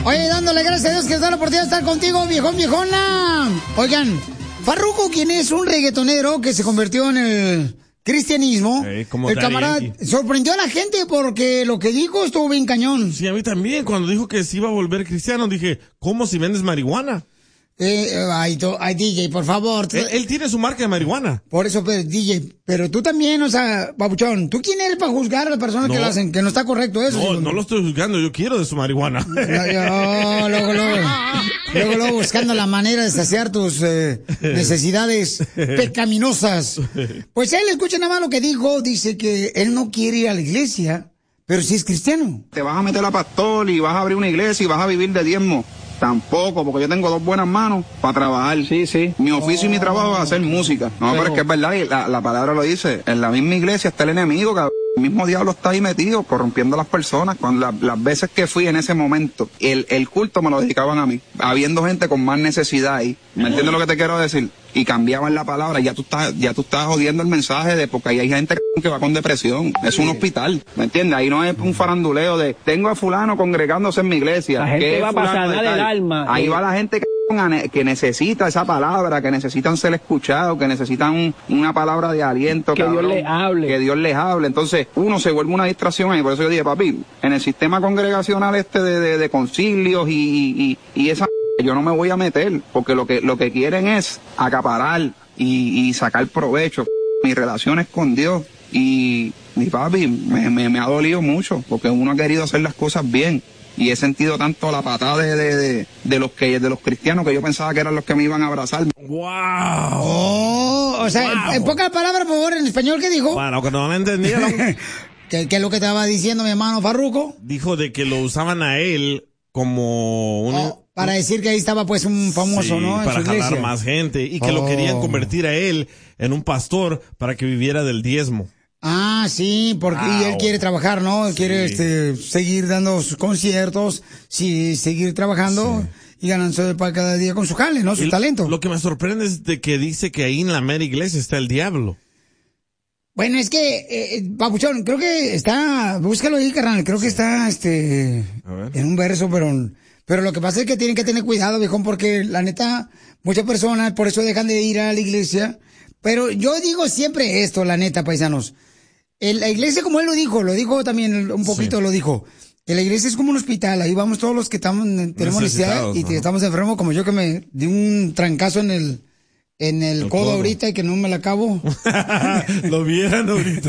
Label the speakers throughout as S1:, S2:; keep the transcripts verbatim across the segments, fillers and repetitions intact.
S1: Oye, dándole gracias a Dios que nos da la oportunidad de estar contigo, viejón, viejona. Oigan, Farruko, quien es un reggaetonero que se convirtió en el cristianismo,
S2: hey, como
S1: el camarada
S2: Yankee.
S1: sorprendió a la gente porque lo que dijo estuvo bien cañón.
S2: Sí, a mí también. Cuando dijo que se iba a volver cristiano, dije, ¿cómo si vendes marihuana?
S1: Eh, ay, to, ay, D J, por favor.
S2: Él, él tiene su marca de marihuana.
S1: Por eso, pues, D J, pero tú también, o sea, babuchón, ¿tú quién eres para juzgar a las personas
S2: No.
S1: que lo hacen? Que no está correcto eso.
S2: No,
S1: segundo.
S2: no lo estoy juzgando, yo quiero de su marihuana.
S1: No, yo, luego, luego, luego, luego buscando la manera de saciar tus eh, necesidades pecaminosas. Pues él, escucha nada más lo que dijo, dice que él no quiere ir a la iglesia, pero sí es cristiano.
S3: Te vas a meter a pastor y vas a abrir una iglesia y vas a vivir de diezmo. Tampoco, porque yo tengo dos buenas manos para trabajar. Sí, sí. Mi oficio oh. y mi trabajo es hacer música. No, pero, pero es que es verdad, y la, la palabra lo dice. En la misma iglesia está el enemigo, cabrón. El mismo diablo está ahí metido, corrompiendo a las personas. Cuando la, las veces que fui en ese momento, el, el culto me lo dedicaban a mí. Habiendo gente con más necesidad ahí. ¿Me entiendes lo que te quiero decir? Y cambiaban la palabra. Ya tú estás, ya tú estás jodiendo el mensaje de, porque ahí hay gente que va con depresión. Es un hospital. ¿Me entiendes? Ahí no es un faranduleo de, tengo a fulano congregándose en mi iglesia.
S4: La gente va para sanar el alma.
S3: Ahí va la gente que que necesita esa palabra, que necesitan ser escuchados, que necesitan un, una palabra de aliento,
S4: que
S3: cabrón,
S4: Dios les hable,
S3: que Dios les hable. Entonces uno se vuelve una distracción ahí. Por eso yo dije, papi, en el sistema congregacional este de, de, de concilios y, y, y esa yo no me voy a meter, porque lo que lo que quieren es acaparar y, y sacar provecho. Mis relaciones con Dios y mi papi me, me, me ha dolido mucho, porque uno ha querido hacer las cosas bien. Y he sentido tanto la patada de, de, de, de los que de los cristianos que yo pensaba que eran los que me iban a abrazar.
S2: ¡Wow!
S1: Oh, o sea, wow. en, en pocas palabras, por favor, en español, ¿qué dijo?
S2: Bueno, que no lo entendieron.
S1: ¿Qué, ¿Qué es lo que estaba diciendo mi hermano Farruko?
S2: Dijo de que lo usaban a él como un...
S1: Oh, para decir que ahí estaba pues un famoso,
S2: sí,
S1: ¿no? En
S2: para
S1: su
S2: jalar más gente y que oh. lo querían convertir a él en un pastor para que viviera del diezmo.
S1: Ah, sí, porque wow. él quiere trabajar, ¿no? Él sí. quiere este, seguir dando sus conciertos, sí, seguir trabajando sí. y ganándose para cada día con su jale, ¿no? Su y talento.
S2: Lo que me sorprende es de que dice que ahí en la mera iglesia está el diablo.
S1: Bueno, es que, eh, Papuchón, creo que está, búscalo ahí, carnal, creo que está, este, en un verso, pero, pero lo que pasa es que tienen que tener cuidado, viejón, porque la neta, muchas personas por eso dejan de ir a la iglesia. Pero yo digo siempre esto, la neta, paisanos. En la iglesia, como él lo dijo, lo dijo también un poquito, sí. lo dijo. En la iglesia es como un hospital, ahí vamos todos los que estamos, tenemos necesidad y ¿no? estamos enfermos, como yo que me di un trancazo en el, en el, el codo, codo ahorita y que no me la acabo.
S2: Lo vieran ahorita.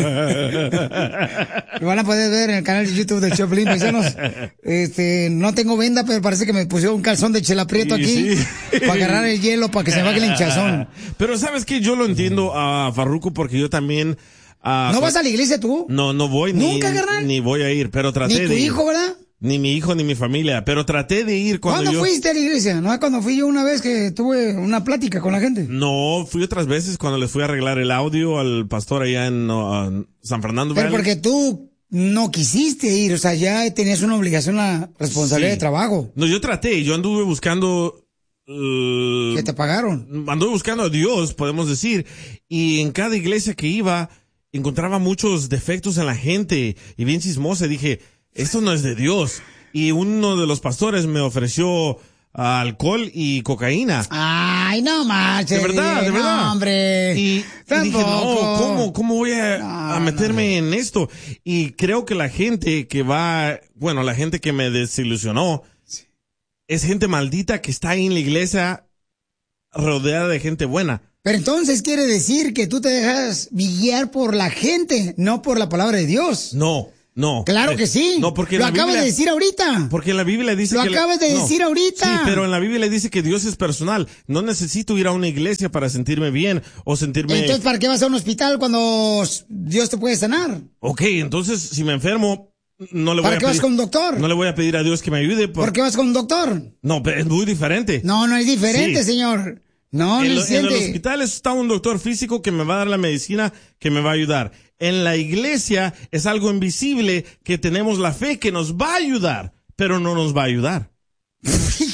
S1: Lo van a poder ver en el canal de YouTube del Choplin, paisanos. Este, no tengo venda, pero parece que me pusieron un calzón de Chela Prieto aquí sí. para agarrar el hielo, para que se me baje el hinchazón.
S2: Pero ¿sabes qué? Yo lo entiendo a Farruko porque yo también...
S1: Uh, ¿No vas a la iglesia tú?
S2: No, no voy.
S1: ¿Nunca,
S2: ni,
S1: carnal?
S2: Ni voy a ir, pero traté de ir.
S1: ¿Ni tu hijo, verdad?
S2: Ni mi hijo, ni mi familia, pero traté de ir cuando
S1: ¿Cuándo
S2: yo...
S1: fuiste a la iglesia? ¿No? Cuando fui yo una vez que tuve una plática con la gente.
S2: No, fui otras veces cuando les fui a arreglar el audio al pastor allá en uh, San Fernando
S1: Pero
S2: Valley.
S1: porque tú no quisiste ir, o sea, ya tenías una obligación, una responsabilidad sí. de trabajo.
S2: No, yo traté, yo anduve buscando... Uh,
S1: ¿Qué te pagaron?
S2: Anduve buscando a Dios, podemos decir, y en cada iglesia que iba... encontraba muchos defectos en la gente y bien chismosa. Dije, esto no es de Dios. Y uno de los pastores me ofreció uh, alcohol y cocaína.
S1: Ay, no marches.
S2: De verdad, de verdad.
S1: No, hombre.
S2: Y, y dije, no, ¿cómo, cómo voy a,
S1: no,
S2: a meterme
S1: no.
S2: en esto? Y creo que la gente que va, bueno, la gente que me desilusionó, sí. es gente maldita que está ahí en la iglesia rodeada de gente buena.
S1: Pero entonces quiere decir que tú te dejas guiar por la gente, no por la palabra de Dios.
S2: No, no.
S1: Claro que sí.
S2: No, porque
S1: lo
S2: la
S1: acabas
S2: Biblia,
S1: de decir ahorita.
S2: Porque en la Biblia dice
S1: lo
S2: que...
S1: Lo acabas
S2: la,
S1: de
S2: no,
S1: decir ahorita.
S2: Sí, pero en la Biblia dice que Dios es personal. No necesito ir a una iglesia para sentirme bien o sentirme...
S1: Entonces, ¿para qué vas a un hospital cuando Dios te puede sanar?
S2: Ok, entonces, si me enfermo... No le voy
S1: ¿Para
S2: a
S1: qué
S2: pedir,
S1: vas con un doctor?
S2: No le voy a pedir a Dios que me ayude.
S1: Por... ¿Por qué vas con un doctor?
S2: No, pero es muy diferente.
S1: No, no es diferente, sí. señor. No,
S2: en,
S1: no
S2: lo, en el hospital está un doctor físico que me va a dar la medicina que me va a ayudar. En la iglesia es algo invisible que tenemos la fe que nos va a ayudar, pero no nos va a ayudar.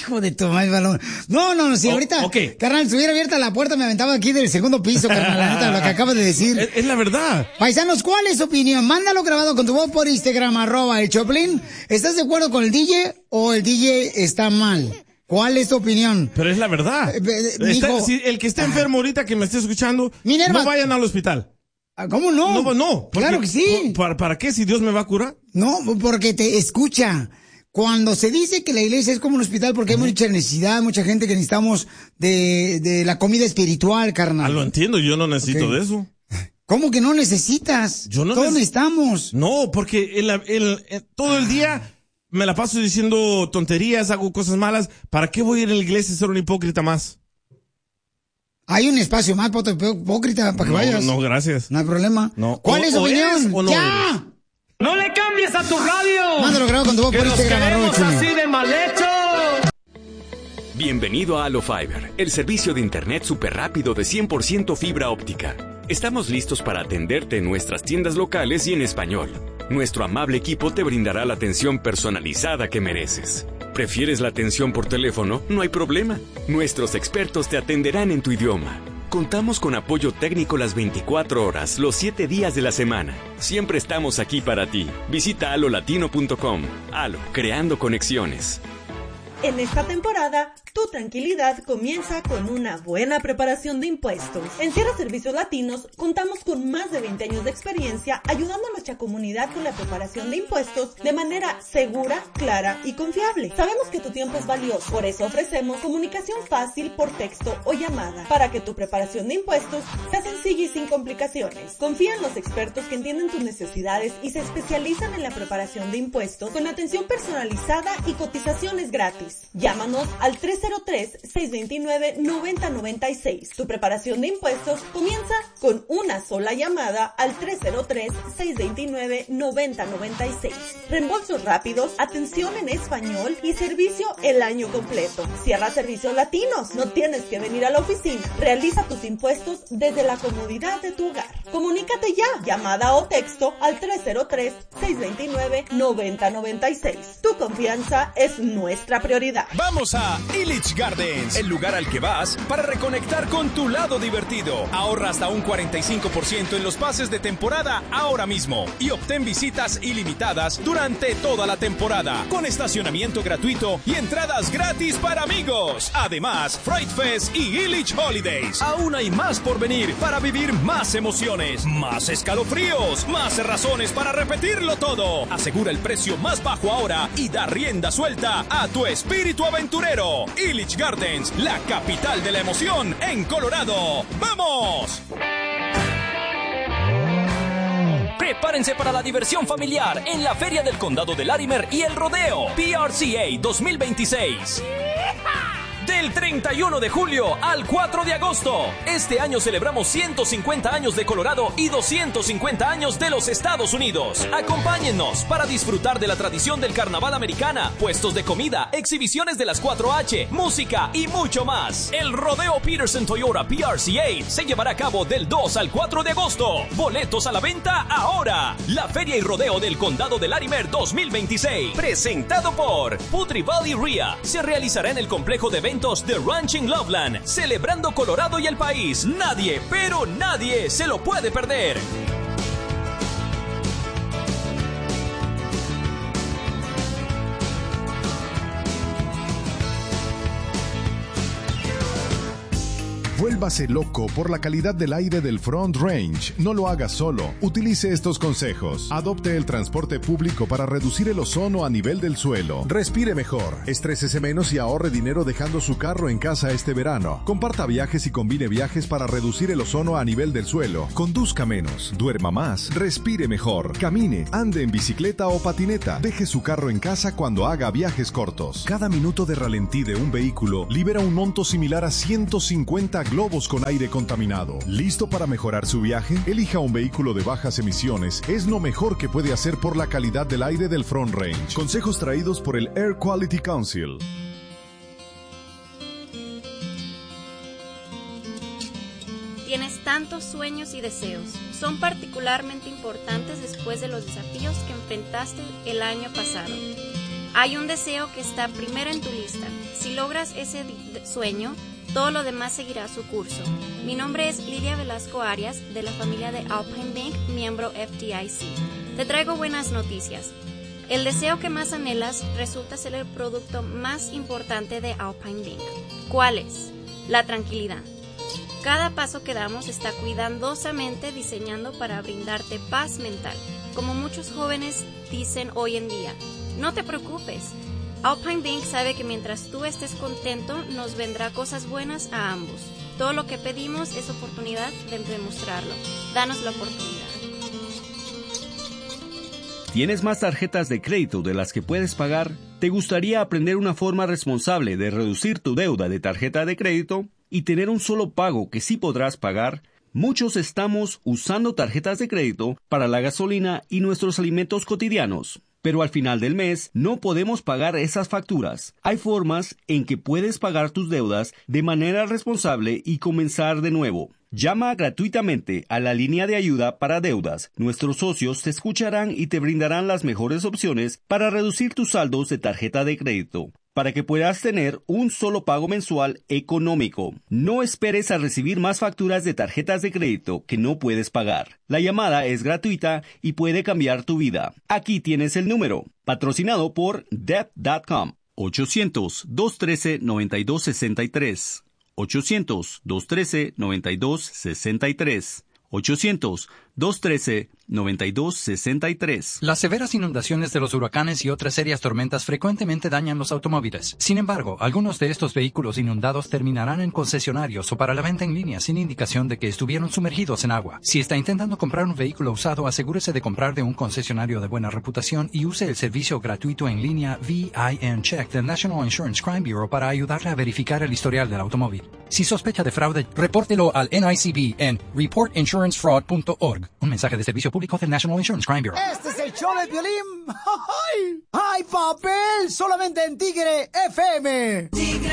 S1: Hijo de tu madre, balón. No, no, no, si oh, ahorita, okay. carnal, si hubiera abierta la puerta me aventaba aquí del segundo piso, carnal, la neta, lo que acabas de decir.
S2: Es, es la verdad.
S1: Paisanos, ¿cuál es su opinión? Mándalo grabado con tu voz por Instagram, arroba el Choplin. ¿Estás de acuerdo con el D J o el D J está mal? ¿Cuál es tu opinión?
S2: Pero es la verdad. Eh, eh, está, hijo, si el que está enfermo ahorita, que me esté escuchando, Minerva, no vayan al hospital.
S1: ¿Cómo no?
S2: No, no. Porque,
S1: claro que sí.
S2: ¿para, ¿Para qué si Dios me va a curar?
S1: No, porque te escucha. Cuando se dice que la iglesia es como un hospital porque uh-huh. hay mucha necesidad, mucha gente que necesitamos de, de la comida espiritual, carnal.
S2: Ah, lo entiendo, yo no necesito okay. de eso.
S1: ¿Cómo que no necesitas?
S2: Yo no
S1: Todos
S2: neces- necesitamos. No, porque el, el, el, todo el día me la paso diciendo tonterías, hago cosas malas. ¿Para qué voy a ir a la iglesia a ser un hipócrita más?
S1: Hay un espacio más para tu hipócrita para que
S2: no,
S1: vayas.
S2: No, gracias.
S1: No hay problema.
S2: No.
S1: ¿Cuál o, es tu opinión?
S2: O no
S1: ¡Ya!
S2: Eres.
S4: ¡No le cambies a tu radio!
S1: Mándalo grabado con tu voz por Instagram.
S4: ¡Que nos queremos así de mal hecho!
S5: Bienvenido a Halo Fiber, el servicio de internet súper rápido de cien por ciento fibra óptica. Estamos listos para atenderte en nuestras tiendas locales y en español. Nuestro amable equipo te brindará la atención personalizada que mereces. ¿Prefieres la atención por teléfono? No hay problema. Nuestros expertos te atenderán en tu idioma. Contamos con apoyo técnico las veinticuatro horas, los siete días de la semana. Siempre estamos aquí para ti. Visita halo latino punto com. Halo, creando conexiones.
S6: En esta temporada, tu tranquilidad comienza con una buena preparación de impuestos. En Sierra Servicios Latinos contamos con más de veinte años de experiencia ayudando a nuestra comunidad con la preparación de impuestos de manera segura, clara y confiable. Sabemos que tu tiempo es valioso, por eso ofrecemos comunicación fácil por texto o llamada para que tu preparación de impuestos sea sencilla y sin complicaciones. Confía en los expertos que entienden tus necesidades y se especializan en la preparación de impuestos con atención personalizada y cotizaciones gratis. Llámanos al tres cero tres, seis dos nueve, nueve cero nueve seis. Tu preparación de impuestos comienza con una sola llamada al tres cero tres, seis dos nueve, nueve cero nueve seis. Reembolsos rápidos, atención en español y servicio el año completo. Cierra Servicios Latinos. No tienes que venir a la oficina. Realiza tus impuestos desde la comodidad de tu hogar. Comunícate ya. Llamada o texto al tres cero tres, seis dos nueve, nueve cero nueve seis. Tu confianza es nuestra prioridad.
S7: Vamos a Illich Gardens, el lugar al que vas para reconectar con tu lado divertido. Ahorra hasta un cuarenta y cinco por ciento en los pases de temporada ahora mismo y obtén visitas ilimitadas durante toda la temporada, con estacionamiento gratuito y entradas gratis para amigos. Además, Fright Fest y Illich Holidays. Aún hay más por venir para vivir más emociones, más escalofríos, más razones para repetirlo todo. Asegura el precio más bajo ahora y da rienda suelta a tu espíritu Espíritu aventurero. Illich Gardens, la capital de la emoción en Colorado. ¡Vamos!
S8: Prepárense para la diversión familiar en la Feria del Condado de Larimer y el Rodeo P R C A dos mil veintiséis. Del treinta y uno de julio al cuatro de agosto. Este año celebramos ciento cincuenta años de Colorado y doscientos cincuenta años de los Estados Unidos. Acompáñennos para disfrutar de la tradición del carnaval americana, puestos de comida, exhibiciones de las cuatro H, música y mucho más. El Rodeo Peterson Toyota P R C A se llevará a cabo del dos al cuatro de agosto. Boletos a la venta ahora. La Feria y Rodeo del Condado de Larimer dos mil veintiséis, presentado por Putri Valley R I A, se realizará en el complejo de eventos de Ranching Loveland, celebrando Colorado y el país. Nadie, pero nadie se lo puede perder.
S9: Vuélvase loco por la calidad del aire del Front Range. No lo haga solo. Utilice estos consejos. Adopte el transporte público para reducir el ozono a nivel del suelo. Respire mejor. Estrésese menos y ahorre dinero dejando su carro en casa este verano. Comparta viajes y combine viajes para reducir el ozono a nivel del suelo. Conduzca menos. Duerma más. Respire mejor. Camine. Ande en bicicleta o patineta. Deje su carro en casa cuando haga viajes cortos. Cada minuto de ralentí de un vehículo libera un monto similar a ciento cincuenta globos con aire contaminado. ¿Listo para mejorar su viaje? Elija un vehículo de bajas emisiones. Es lo mejor que puede hacer por la calidad del aire del Front Range. Consejos traídos por el Air Quality Council.
S10: Tienes tantos sueños y deseos. Son particularmente importantes después de los desafíos que enfrentaste el año pasado. Hay un deseo que está primero en tu lista. Si logras ese sueño, todo lo demás seguirá su curso. Mi nombre es Lidia Velasco Arias, de la familia de Alpine Bank, miembro F D I C. Te traigo buenas noticias. El deseo que más anhelas resulta ser el producto más importante de Alpine Bank. ¿Cuál es? La tranquilidad. Cada paso que damos está cuidadosamente diseñando para brindarte paz mental. Como muchos jóvenes dicen hoy en día, no te preocupes. Alpine Bank sabe que mientras tú estés contento, nos vendrá cosas buenas a ambos. Todo lo que pedimos es oportunidad de demostrarlo. Danos la oportunidad.
S11: ¿Tienes más tarjetas de crédito de las que puedes pagar? ¿Te gustaría aprender una forma responsable de reducir tu deuda de tarjeta de crédito y tener un solo pago que sí podrás pagar? Muchos estamos usando tarjetas de crédito para la gasolina y nuestros alimentos cotidianos. Pero al final del mes no podemos pagar esas facturas. Hay formas en que puedes pagar tus deudas de manera responsable y comenzar de nuevo. Llama gratuitamente a la línea de ayuda para deudas. Nuestros socios te escucharán y te brindarán las mejores opciones para reducir tus saldos de tarjeta de crédito, para que puedas tener un solo pago mensual económico. No esperes a recibir más facturas de tarjetas de crédito que no puedes pagar. La llamada es gratuita y puede cambiar tu vida. Aquí tienes el número, patrocinado por debt punto com. ochocientos, dos uno tres, nueve dos seis tres. ochocientos, dos uno tres, nueve dos seis tres. ochocientos, dos uno tres, nueve dos seis tres.
S12: Las severas inundaciones de los huracanes y otras serias tormentas frecuentemente dañan los automóviles. Sin embargo, algunos de estos vehículos inundados terminarán en concesionarios o para la venta en línea sin indicación de que estuvieron sumergidos en agua. Si está intentando comprar un vehículo usado, asegúrese de comprar de un concesionario de buena reputación y use el servicio gratuito en línea V I N Check del National Insurance Crime Bureau para ayudarle a verificar el historial del automóvil. Si sospecha de fraude, repórtelo al N I C B en report insurance fraud punto org. Un mensaje de servicio público del National Insurance Crime Bureau.
S1: Este es el show de Piolín. ¡Ay! ¡Ay, papel! Solamente en Tigre F M.